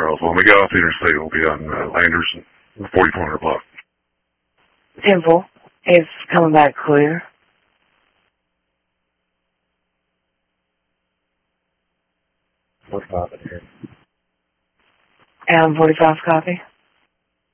Charles. When we get off the interstate, we'll be on Landers and 4400 block. 10-4. It's coming back clear. What's happening here? Adam 45 copy.